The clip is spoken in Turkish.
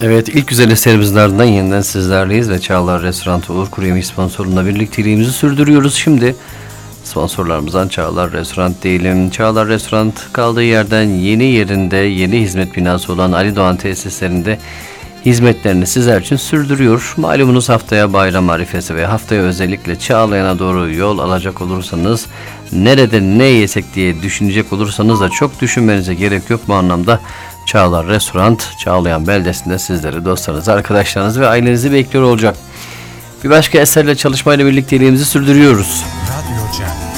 Evet, ilk güzel eserimizin ardından yeniden sizlerleyiz ve Çağlar Restoran Uğur Kuru Yemiş sponsorluğunda birlikteliğimizi sürdürüyoruz. Şimdi sponsorlarımızdan Çağlar Restoran diyelim. Çağlar Restoran kaldığı yerden yeni yerinde, yeni hizmet binası olan Ali Doğan tesislerinde hizmetlerini sizler için sürdürüyor. Malumunuz haftaya bayram arifesi ve haftaya özellikle Çağlayan'a doğru yol alacak olursanız, nerede ne yesek diye düşünecek olursanız da çok düşünmenize gerek yok. Bu anlamda Çağlar Restoran Çağlayan beldesinde sizleri, dostlarınızı, arkadaşlarınızı ve ailenizi bekliyor olacak. Bir başka eserle çalışmayla birlikteliğimizi sürdürüyoruz. Radyo Cem.